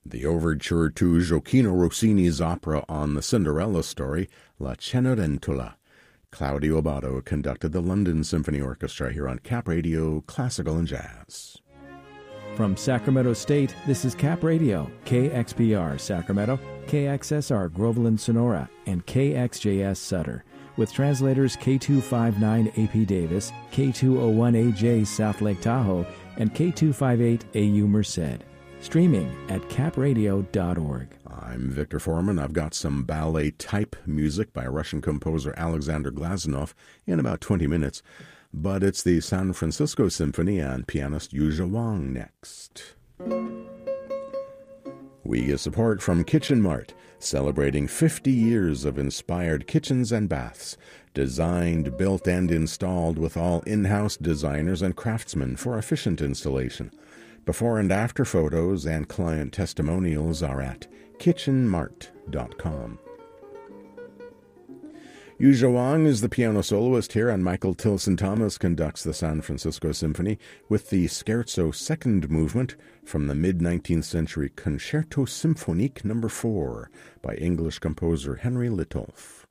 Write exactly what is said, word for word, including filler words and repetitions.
The overture to Gioacchino Rossini's opera on the Cinderella story, La Cenerentola. Claudio Abbado conducted the London Symphony Orchestra here on Cap Radio Classical and Jazz. From Sacramento State, this is Cap Radio, K X P R Sacramento, K X S R Groveland Sonora, and K X J S Sutter, with translators K two fifty-nine A P Davis, K two oh one A J South Lake Tahoe, and K two fifty-eight A U Merced. Streaming at cap radio dot org. I'm Victor Foreman. I've got some ballet type music by Russian composer Alexander Glazunov in about twenty minutes, but it's the San Francisco Symphony and pianist Yuzha Wang next. We get support from Kitchen Mart, celebrating fifty years of inspired kitchens and baths, designed, built, and installed with all in-house designers and craftsmen for efficient installation. Before and after photos and client testimonials are at kitchen mart dot com. Yuzha Wang is the piano soloist here, and Michael Tilson Thomas conducts the San Francisco Symphony with the Scherzo second movement from the mid-nineteenth century Concerto Symphonique number four by English composer Henry Litolff.